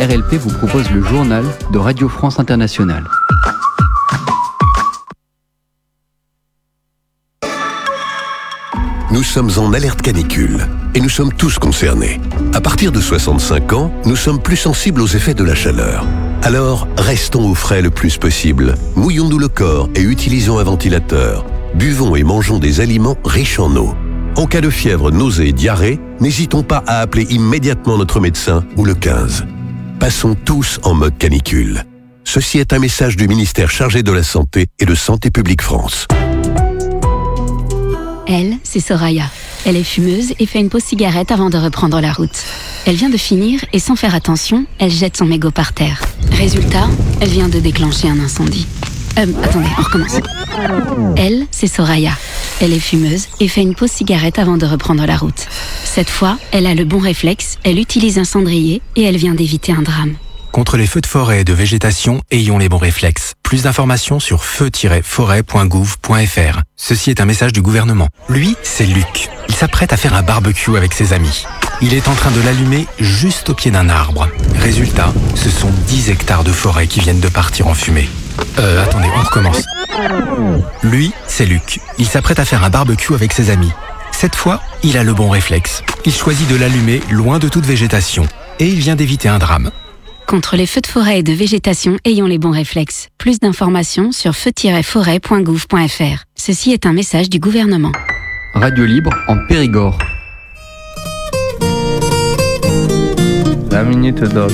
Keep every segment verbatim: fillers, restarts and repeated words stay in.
R L P vous propose le journal de Radio France Internationale. Nous sommes en alerte canicule et nous sommes tous concernés. À partir de soixante-cinq ans, nous sommes plus sensibles aux effets de la chaleur. Alors, restons au frais le plus possible. Mouillons-nous le corps et utilisons un ventilateur. Buvons et mangeons des aliments riches en eau. En cas de fièvre, nausée et diarrhée, n'hésitons pas à appeler immédiatement notre médecin ou le quinze. Passons tous en mode canicule. Ceci est un message du ministère chargé de la Santé et de Santé publique France. Elle, c'est Soraya. Elle est fumeuse et fait une pause cigarette avant de reprendre la route. Elle vient de finir et sans faire attention, elle jette son mégot par terre. Résultat, elle vient de déclencher un incendie. Euh, attendez, on recommence. Elle, c'est Soraya. Elle est fumeuse et fait une pause cigarette avant de reprendre la route. Cette fois, elle a le bon réflexe, elle utilise un cendrier et elle vient d'éviter un drame. Contre les feux de forêt et de végétation, ayons les bons réflexes. Plus d'informations sur feu tiret forêt point gouv point f r. Ceci est un message du gouvernement. Lui, c'est Luc. Il s'apprête à faire un barbecue avec ses amis. Il est en train de l'allumer juste au pied d'un arbre. Résultat, ce sont dix hectares de forêt qui viennent de partir en fumée. Euh, attendez, on recommence. Lui, c'est Luc. Il s'apprête à faire un barbecue avec ses amis. Cette fois, il a le bon réflexe. Il choisit de l'allumer loin de toute végétation. Et il vient d'éviter un drame. Contre les feux de forêt et de végétation, ayons les bons réflexes. Plus d'informations sur feu tiret forêt point gouv point f r. Ceci est un message du gouvernement. Radio libre en Périgord. La minute dog.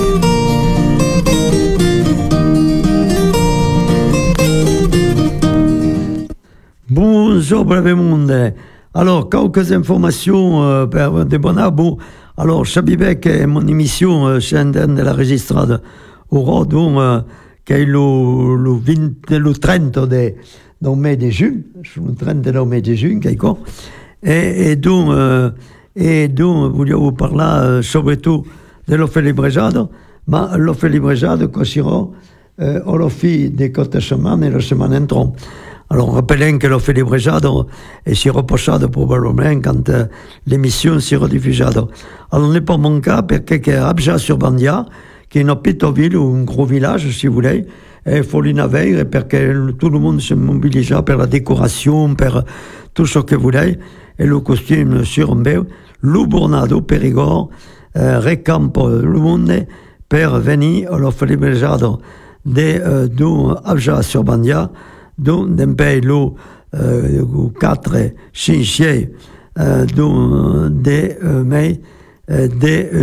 Bonjour, brave monde. Alors, quelques informations euh, per des bonabos. Alors, Chabibek è un'emissione euh, scendente della registrata ora, donc, euh, che è lo, lo, venti, lo trenta de, del mese di giugno, il trenta del mese di giugno, che è qua. E, e donc, euh, e donc, vogliamo parlare euh, soprattutto dell'Offelibreggiato, ma l'Offelibreggiato uscirà euh, alla fine di questa settimana e la settimana entrante. Alors, rappelons que l'Offelibreggiato si reposado probablement quand euh, l'émission sera diffusée. Alors, ne pas manquer perché che Abja sur Bandia, qui est une petite ville ou un gros village, si vous voulez, il faut l'inavere perché tout le monde se mobilise pour la décoration, pour tout ce que vous voulez, et le costume sur un peu. Le Bornado, Périgord, euh, récampe le monde pour venir à l'Offelibreggiato de euh, Abja sur Bandia, donc d'un pays lo euh, quatre cinq euh, donc des euh, mai euh, des